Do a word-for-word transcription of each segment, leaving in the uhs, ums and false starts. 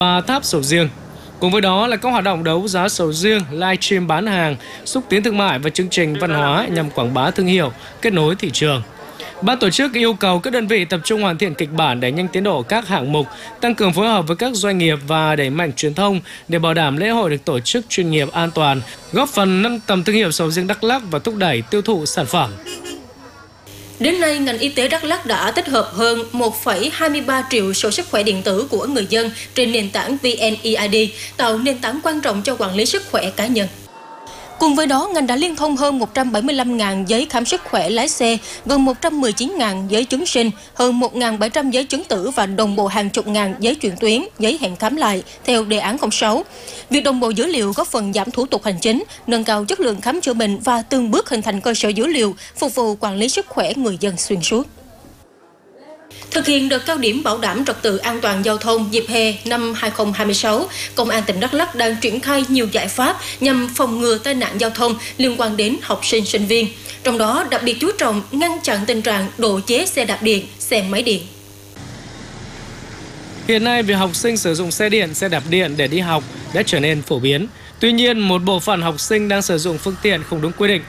và tháp sầu riêng. Cùng với đó là các hoạt động đấu giá sầu riêng, livestream bán hàng, xúc tiến thương mại và chương trình văn hóa nhằm quảng bá thương hiệu, kết nối thị trường. Ban tổ chức yêu cầu các đơn vị tập trung hoàn thiện kịch bản để nhanh tiến độ các hạng mục, tăng cường phối hợp với các doanh nghiệp và đẩy mạnh truyền thông để bảo đảm lễ hội được tổ chức chuyên nghiệp, an toàn, góp phần nâng tầm thương hiệu sầu riêng Đắk Lắk và thúc đẩy tiêu thụ sản phẩm. Đến nay, ngành y tế Đắk Lắk đã tích hợp hơn một phẩy hai mươi ba triệu sổ sức khỏe điện tử của người dân trên nền tảng vê en e i đê, tạo nền tảng quan trọng cho quản lý sức khỏe cá nhân. Cùng với đó, ngành đã liên thông hơn một trăm bảy mươi lăm nghìn giấy khám sức khỏe lái xe, gần một trăm mười chín nghìn giấy chứng sinh, hơn một nghìn bảy trăm giấy chứng tử và đồng bộ hàng chục ngàn giấy chuyển tuyến, giấy hẹn khám lại theo đề án không sáu. Việc đồng bộ dữ liệu góp phần giảm thủ tục hành chính, nâng cao chất lượng khám chữa bệnh và từng bước hình thành cơ sở dữ liệu phục vụ quản lý sức khỏe người dân xuyên suốt. Thực hiện đợt cao điểm bảo đảm trật tự an toàn giao thông dịp hè năm hai không hai sáu, Công an tỉnh Đắk Lắk đang triển khai nhiều giải pháp nhằm phòng ngừa tai nạn giao thông liên quan đến học sinh sinh viên. Trong đó đặc biệt chú trọng ngăn chặn tình trạng độ chế xe đạp điện, xe máy điện. Hiện nay, việc học sinh sử dụng xe điện, xe đạp điện để đi học đã trở nên phổ biến. Tuy nhiên, một bộ phận học sinh đang sử dụng phương tiện không đúng quy định.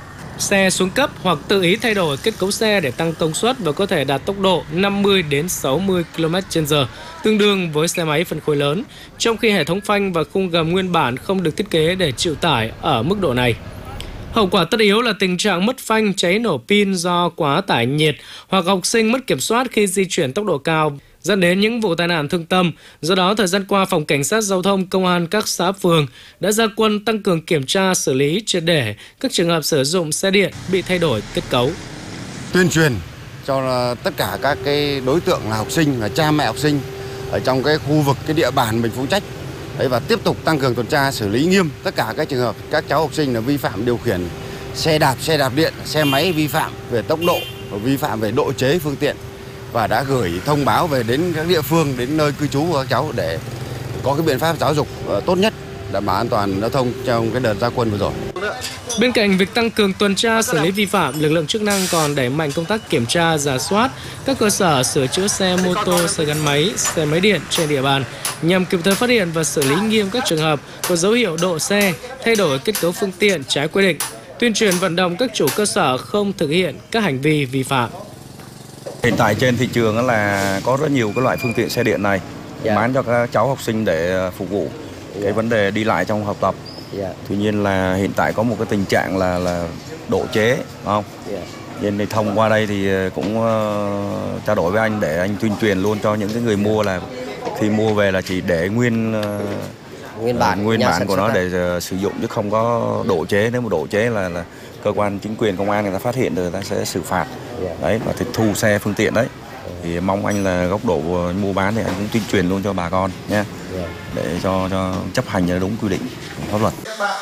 Xe xuống cấp hoặc tự ý thay đổi kết cấu xe để tăng công suất và có thể đạt tốc độ năm mươi đến sáu mươi ki lô mét trên giờ, tương đương với xe máy phân khối lớn, trong khi hệ thống phanh và khung gầm nguyên bản không được thiết kế để chịu tải ở mức độ này. Hậu quả tất yếu là tình trạng mất phanh, cháy nổ pin do quá tải nhiệt hoặc học sinh mất kiểm soát khi di chuyển tốc độ cao, dẫn đến những vụ tai nạn thương tâm. Do đó, thời gian qua, Phòng Cảnh sát Giao thông Công an các xã phường đã ra quân tăng cường kiểm tra, xử lý triệt để các trường hợp sử dụng xe điện bị thay đổi kết cấu. Tuyên truyền cho tất cả các cái đối tượng là học sinh và cha mẹ học sinh ở trong cái khu vực, cái địa bàn mình phụ trách. Đấy, và tiếp tục tăng cường tuần tra, xử lý nghiêm tất cả các trường hợp các cháu học sinh là vi phạm điều khiển xe đạp, xe đạp điện, xe máy vi phạm về tốc độ, vi phạm về độ chế phương tiện, và đã gửi thông báo về đến các địa phương, đến nơi cư trú của các cháu để có cái biện pháp giáo dục tốt nhất, đảm bảo an toàn giao thông trong cái đợt ra quân vừa rồi. Bên cạnh việc tăng cường tuần tra xử lý vi phạm, lực lượng chức năng còn đẩy mạnh công tác kiểm tra, rà soát các cơ sở sửa chữa xe mô tô, xe gắn máy, xe máy điện trên địa bàn nhằm kịp thời phát hiện và xử lý nghiêm các trường hợp có dấu hiệu độ xe, thay đổi kết cấu phương tiện trái quy định, tuyên truyền vận động các chủ cơ sở không thực hiện các hành vi vi phạm. Hiện tại trên thị trường là có rất nhiều cái loại phương tiện xe điện này yeah. bán cho các cháu học sinh để phục vụ yeah. cái vấn đề đi lại trong học tập. Yeah. Tuy nhiên là hiện tại có một cái tình trạng là là độ chế, đúng không? Yeah. Nên thì thông qua đây thì cũng uh, trao đổi với anh để anh tuyên truyền luôn cho những cái người mua là khi mua về là chỉ để nguyên uh, nguyên bản uh, nguyên bản của nó để uh, sử dụng chứ không có độ chế. Nếu mà độ chế là là cơ quan chính quyền công an người ta phát hiện rồi, người ta sẽ xử phạt. Yeah. Đấy, và tịch thu xe phương tiện đấy. Thì mong anh là góc độ mua bán thì anh cũng tuyên truyền luôn cho bà con nhé. Yeah. Để cho cho chấp hành đúng quy định pháp luật.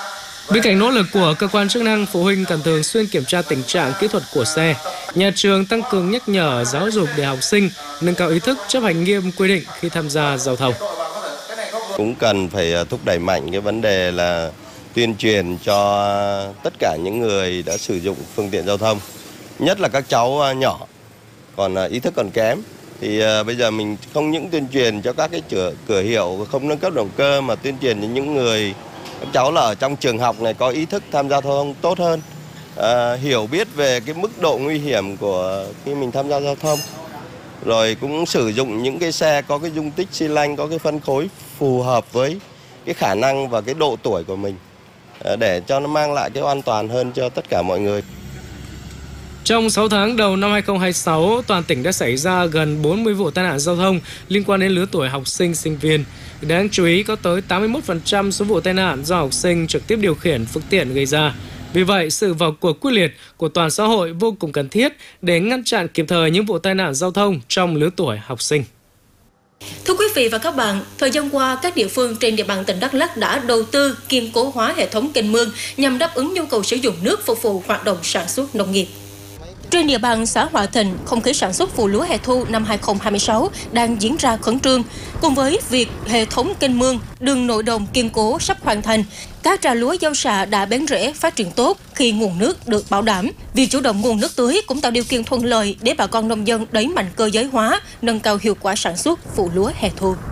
Bên cạnh nỗ lực của cơ quan chức năng, phụ huynh cần thường xuyên kiểm tra tình trạng kỹ thuật của xe. Nhà trường tăng cường nhắc nhở, giáo dục để học sinh nâng cao ý thức chấp hành nghiêm quy định khi tham gia giao thông. Cũng cần phải thúc đẩy mạnh cái vấn đề là tuyên truyền cho tất cả những người đã sử dụng phương tiện giao thông, nhất là các cháu nhỏ còn ý thức còn kém. Thì uh, bây giờ mình không những tuyên truyền cho các cái cửa, cửa hiệu không nâng cấp động cơ mà tuyên truyền cho những người các cháu là ở trong trường học này có ý thức tham gia giao thông tốt hơn, uh, hiểu biết về cái mức độ nguy hiểm của khi mình tham gia giao thông, rồi cũng sử dụng những cái xe có cái dung tích xi lanh, có cái phân khối phù hợp với cái khả năng và cái độ tuổi của mình uh, để cho nó mang lại cái an toàn hơn cho tất cả mọi người. Trong sáu tháng đầu năm hai không hai sáu, toàn tỉnh đã xảy ra gần bốn mươi vụ tai nạn giao thông liên quan đến lứa tuổi học sinh, sinh viên. Đáng chú ý có tới tám mươi mốt phần trăm số vụ tai nạn do học sinh trực tiếp điều khiển phương tiện gây ra. Vì vậy, sự vào cuộc quyết liệt của toàn xã hội vô cùng cần thiết để ngăn chặn kịp thời những vụ tai nạn giao thông trong lứa tuổi học sinh. Thưa quý vị và các bạn, thời gian qua, các địa phương trên địa bàn tỉnh Đắk Lắk đã đầu tư kiên cố hóa hệ thống kênh mương nhằm đáp ứng nhu cầu sử dụng nước phục vụ hoạt động sản xuất nông nghiệp. Trên địa bàn xã Hòa Thịnh, không khí sản xuất vụ lúa hè thu năm hai không hai sáu đang diễn ra khẩn trương. Cùng với việc hệ thống kênh mương, đường nội đồng kiên cố sắp hoàn thành, các trà lúa gieo xạ đã bén rễ phát triển tốt khi nguồn nước được bảo đảm. Việc chủ động nguồn nước tưới cũng tạo điều kiện thuận lợi để bà con nông dân đẩy mạnh cơ giới hóa, nâng cao hiệu quả sản xuất vụ lúa hè thu.